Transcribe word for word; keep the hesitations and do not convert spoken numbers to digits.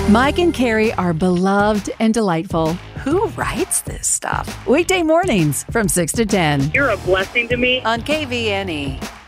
Mike and Carrie are beloved and delightful. Who writes this stuff? Weekday mornings from six to ten You're a blessing to me. on K V N E.